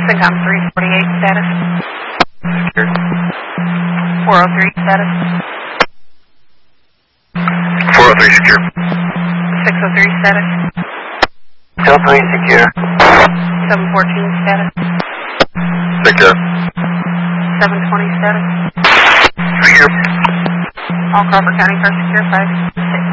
Syncom 348 status. Secure. 403 status. 403 secure. 603 status. Still 3 secure. 714 status. Secure. 720 status. Secure. All Crawford County cars secure 5-6.